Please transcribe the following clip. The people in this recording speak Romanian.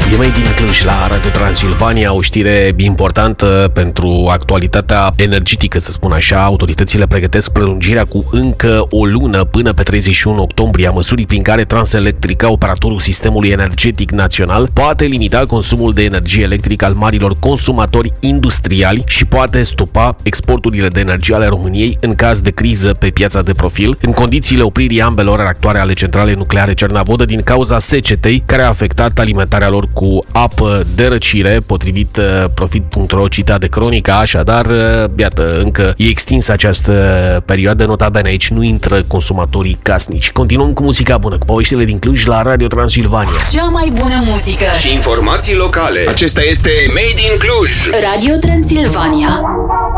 E mai din Cluj la Radio Transilvania, o știre importantă pentru actualitatea energetică, să spun așa. Autoritățile pregătesc prelungirea cu încă o lună până pe 31 octombrie a măsurii prin care Transelectrica, operatorul sistemului energetic național, poate limita consumul de energie electrică al marilor consumatori industriali și poate stopa exporturile de energie ale României în caz de criză pe piața de profil, în condițiile opririi ambelor reactoare ale centralei nucleare Cernavodă din cauza secetei care a afectat alimentarea lor cu apă de răcire, potrivit Profit.ro, citat de Cronica. Așadar, iată, încă e extinsă această perioadă, nota bene aici nu intră consumatorii casnici. Continuăm cu muzica bună, cu poveștile din Cluj la Radio Transilvania. Cea mai bună muzică și informații locale. Acesta este Made in Cluj. Radio Transilvania.